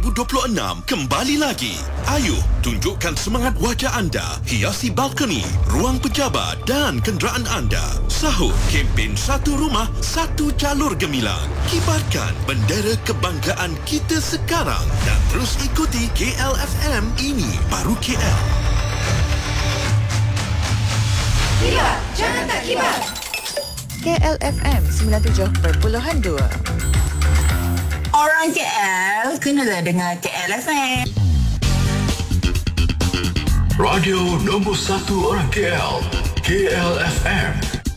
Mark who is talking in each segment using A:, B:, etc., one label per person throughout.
A: 2026 kembali lagi. Ayuh, tunjukkan semangat wajah anda, hiasi balkoni, ruang pejabat dan kenderaan anda. Sahut kempen Satu Rumah, Satu Jalur Gemilang. Kibarkan bendera kebanggaan kita sekarang dan terus ikuti KLFM. Ini baru KL.
B: Kibar, jangan tak kibar.
C: KLFM 97.2.
D: Orang KL kenalah dengan KLFM.
E: Radio nombor 1 orang KL, KLFM.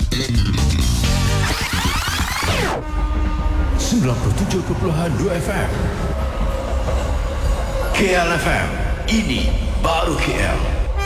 E: 97.2 FM. KLFM. Ini baru KL.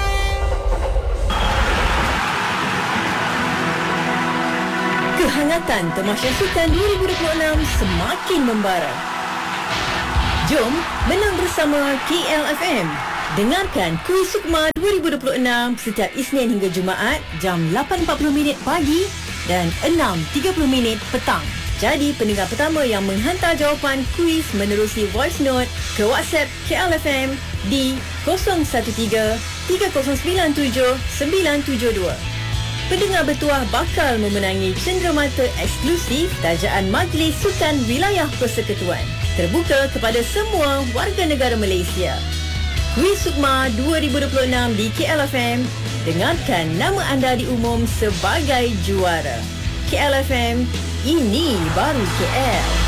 F: Kehangatan Tamasya Sukan 2026 semakin membara. Jom menang bersama KLFM. Dengarkan Kuis Sukma 2026 setiap Isnin hingga Jumaat jam 8.40 pagi dan 6.30 petang. Jadi pendengar pertama yang menghantar jawapan kuis menerusi voice note ke WhatsApp KLFM di 013-3097-972. Pendengar bertuah bakal memenangi cenderamata eksklusif tajaan Majlis Sukan Wilayah Persekutuan. Terbuka kepada semua warga negara Malaysia. Kuis Sukma 2026 di KLFM. Dengarkan nama anda diumum sebagai juara. KLFM, ini baru KL.